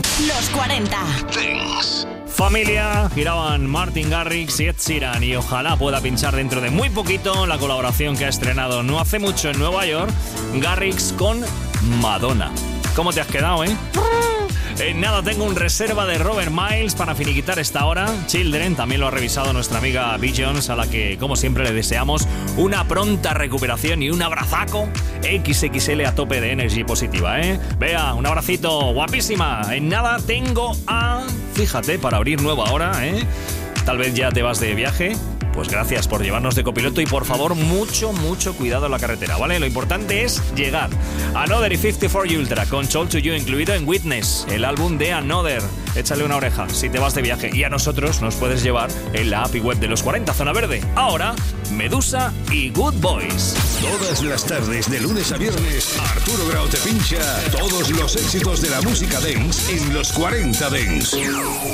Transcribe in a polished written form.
Los 40 Dance. Familia, giraban Martin Garrix y Ed Sheeran, y ojalá pueda pinchar dentro de muy poquito la colaboración que ha estrenado no hace mucho en Nueva York, Garrix con Madonna. ¿Cómo te has quedado, En nada tengo un reserva de Robert Miles para finiquitar esta hora. Children también lo ha revisado nuestra amiga B. Jones, a la que, como siempre, le deseamos una pronta recuperación y un abrazaco XXL a tope de energy positiva, Vea, un abracito, guapísima. En nada tengo a... Fíjate, para abrir nueva hora, Tal vez ya te vas de viaje. Pues gracias por llevarnos de copiloto y por favor mucho cuidado en la carretera, ¿vale? Lo importante es llegar. Another y 54 Ultra con Soul to You incluido en Witness, el álbum de Another. Échale una oreja si te vas de viaje, y a nosotros nos puedes llevar en la app y web de los 40 Zona Verde. Ahora, Medusa y Good Boys. Todas las tardes de lunes a viernes, Arturo Grau te pincha todos los éxitos de la música dance en los 40 Dance.